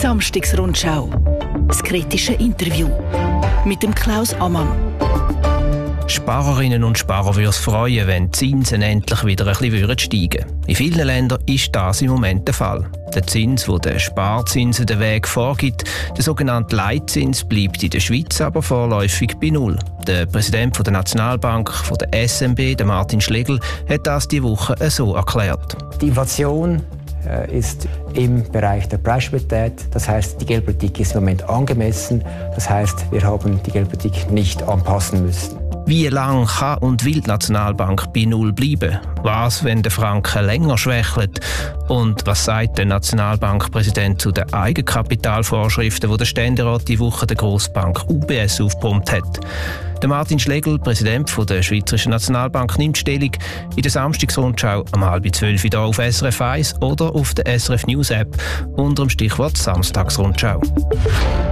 Samstagsrundschau. Das kritische Interview mit dem Klaus Ammann. Sparerinnen und Sparer würde es freuen, wenn die Zinsen endlich wieder ein bisschen steigen würden. In vielen Ländern ist das im Moment der Fall. Der Zins, der den Sparzinsen den Weg vorgibt, der sogenannte Leitzins, bleibt in der Schweiz aber vorläufig bei null. Der Präsident der Nationalbank, der SNB, der Martin Schlegel, hat das diese Woche so erklärt. Die Inflation ist im Bereich der Preisstabilität. Das heißt, die Geldpolitik ist im Moment angemessen. Das heißt, wir haben die Geldpolitik nicht anpassen müssen. Wie lange kann und will die Nationalbank bei Null bleiben? Was, wenn der Franken länger schwächelt? Und was sagt der Nationalbankpräsident zu den Eigenkapitalvorschriften, die der Ständerat die Woche der Grossbank UBS aufgepumpt hat? Der Martin Schlegel, Präsident der Schweizerischen Nationalbank, nimmt Stellung in der Samstagsrundschau um 11:30 hier auf SRF 1 oder auf der SRF News App unter dem Stichwort Samstagsrundschau.